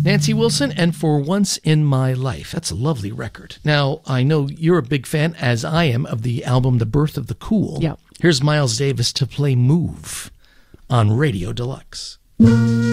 Nancy Wilson and For Once in My Life. That's a lovely record. Now, I know you're a big fan, as I am, of the album The Birth of the Cool. Yeah. Here's Miles Davis to play Move on Radio Deluxe.